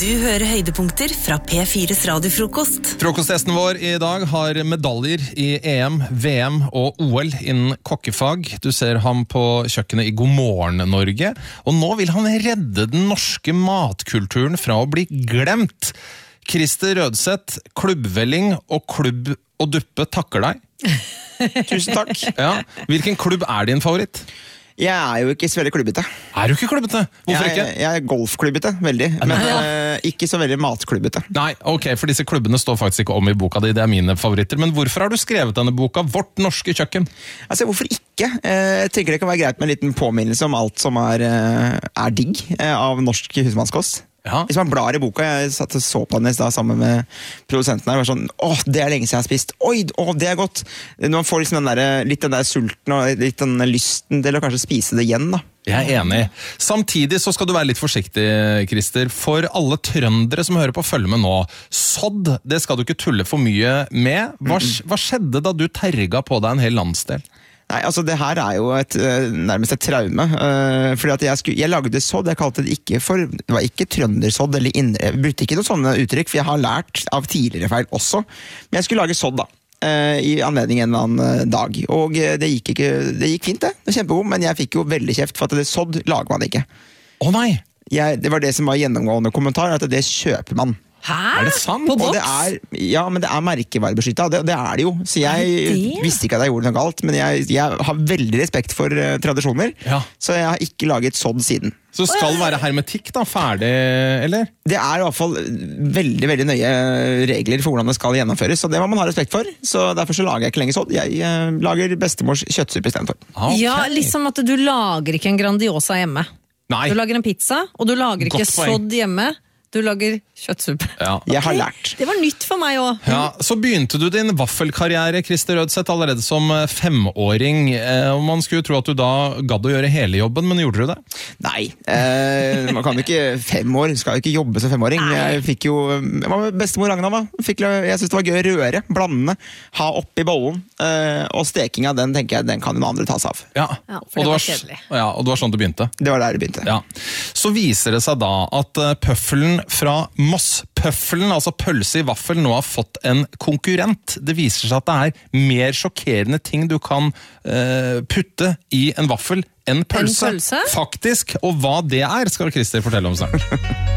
Du hører høydepunkter fra P4's radiofrokost. Frokosttesten vår i dag har medaljer i EM, VM og OL innen kokkefag. Du ser ham på kjøkkenet i God morgen Norge, og nå vil han redde den norske matkulturen fra å bli glemt. Christer Rødseth, klubbvelling og klubb og duppe takker deg. Tusen takk. Ja. Hvilken klubb er din favoritt? Jeg er jo ikke så veldig klubbete. Er du ikke klubbete? Hvorfor ikke? Jeg er golfklubbete, veldig. Men ikke så veldig matklubbete. Nei, ok, for disse klubbene står faktisk ikke om i boka di, det er mine favoritter. Men hvorfor har du skrevet denne boka, Vårt norske kjøkken? Altså, hvorfor ikke? Jeg tenker det kan være greit med en liten påminnelse om alt som er digg av norsk husmannskost. Ja. Hvis man blar i boka, jeg satt og så på den i sted sammen med produsenten her, og var sånn, det er lenge siden jeg har spist, det er godt. Når man får liksom litt den der sulten og litt den lysten til å kanskje spise det igjen da. Jeg er enig. Samtidig så skal du være litt forsiktig, Christer, for alle trøndere som hører på følge med nå. Sodd, det skal du ikke tulle for mye med. Hva skjedde da du terga på deg en hel landsdel? Nei, altså det her er jo nærmest et traume, fordi at jeg lagde sodd, jeg kalte det ikke for, det var ikke trøndersodd, eller jeg brukte ikke noen sånne uttrykk, for jeg har lært av tidligere feil også, men jeg skulle lage sodd da, i anledning en eller annen dag, og det gikk fint det var kjempegod, men jeg fikk jo veldig kjeft for at det sodd lager man ikke. Nei! Det var det som var gjennomgående kommentar, at det kjøper man. Hæ? Er det sant? På boks? Ja, men det er merkevarebeskyttet, det er det jo. Så jeg visste ikke at jeg gjorde noe galt, men jeg har veldig respekt for tradisjoner, så jeg har ikke laget sodd siden. Så skal være hermetikk da, ferdig, eller? Det er i hvert fall veldig, veldig nøye regler for hvordan det skal gjennomføres, så det må man ha respekt for. Så derfor så lager jeg ikke lenger sodd. Jeg lager bestemors kjøttsuppe i stedet for. Okay. Ja, liksom at du lager ikke en Grandiosa hjemme. Nei. Du lager en pizza, og du lager ikke sodd hjemme. Du lager kjøttsuppe. Ja. Jeg har lært. Det var nytt for meg også. Ja, så begynte du din vaffelkarriere, Christer Rødseth, allerede som 5-åring. Og man skulle jo tro at du da gadd å gjøre hele jobben, men gjorde du det? Nei, man kan jo ikke 5 år, skal jo ikke jobbe som 5-åring. Jeg var med bestemor Ragnar, jeg synes det var gøy å røre, blande, ha oppi bollen, og stekinga, den tenker jeg, den kan noen andre ta seg av. Ja, for det var kjedelig. Ja, og det var sånn du begynte? Det var der det begynte. Ja. Så viser det seg da at pøffelen fra Moss, pøffelen, altså pølse i vaffel, nå har fått en konkurrent. Det viser seg at det er mer sjokkerende ting du kan putte i en vaffel enn pølse. En pølse? Faktisk, og hva det er skal Christer fortelle om snart.